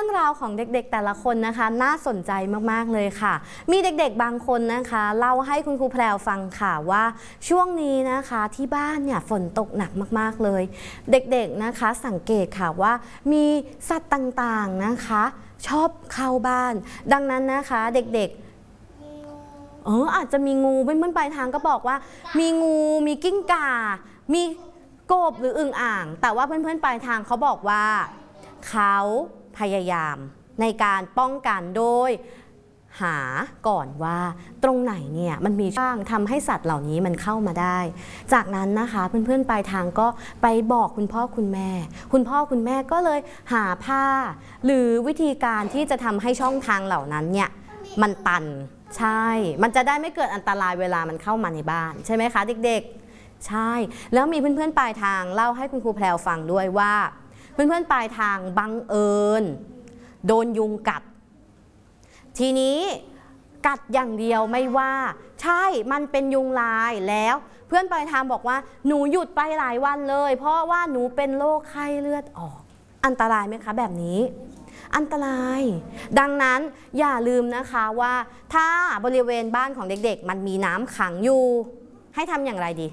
รื่องราวของเด็กๆแต่ละคนนะคะน่าสนใจมากๆเลยค่ะมีเด็กๆบางคนนะคะเล่าให้คุณครูแพรวฟังค่ะว่าช่วงนี้นะคะที่บ้านเนี่ยฝนตกหนักมากๆเลยเด็กๆนะคะสังเกตค่ะว่ามีสัตว์ต่างๆนะคะชอบเข้าบ้านดังนั้นนะคะเด็กๆอาจจะมีงูเพื่อนๆปลายทางก็บอกว่ามีงูมีกิ้งก่ามีกบหรืออึ่งอ่างแต่ว่าเพื่อนๆปลายทางเขาบอกว่าเขาพยายามในการป้องกันโดยหาก่อนว่าตรงไหนเนี่ยมันมีช่องทำให้สัตว์เหล่านี้มันเข้ามาได้จากนั้นนะคะเพื่อนๆปลายทางก็ไปบอกคุณพ่อคุณแม่ก็เลยหาผ้าหรือวิธีการที่จะทำให้ช่องทางเหล่านั้นเนี่ยมันตันใช่มันจะได้ไม่เกิดอันตรายเวลามันเข้ามาในบ้านใช่ไหมคะเด็กๆใช่แล้วมีเพื่อนๆปลายทางเล่าให้คุณครูแพรวฟังด้วยว่าเพื่อนๆปลายทางบังเอิญโดนยุงกัดทีนี้กัดอย่างเดียวไม่ว่าใช่มันเป็นยุงลายแล้วเพื่อนปลายทางบอกว่าหนูหยุดไปหลายวันเลยเพราะว่าหนูเป็นโรคไข้เลือดออกอันตรายไหมคะแบบนี้อันตรายดังนั้นอย่าลืมนะคะว่าถ้าบริเวณบ้านของเด็กๆมันมีน้ำขังอยู่ให้ทำอย่างไรดี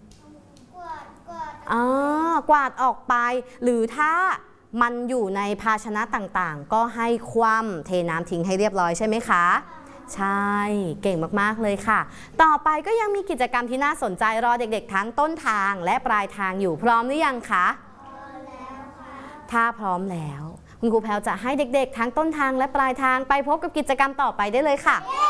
กวาดออกไปหรือถ้ามันอยู่ในภาชนะต่างๆก็ให้คว่ำเทน้ำทิ้งให้เรียบร้อยใช่ไหมคะใช่เก่งมากๆเลยค่ะต่อไปก็ยังมีกิจกรรมที่น่าสนใจรอเด็กๆทั้งต้นทางและปลายทางอยู่พร้อมหรือยังคะพร้อมแล้วค่ะถ้าพร้อมแล้วคุณครูแพรวจะให้เด็กๆทั้งต้นทางและปลายทางไปพบกับกิจกรรมต่อไปได้เลยค่ะ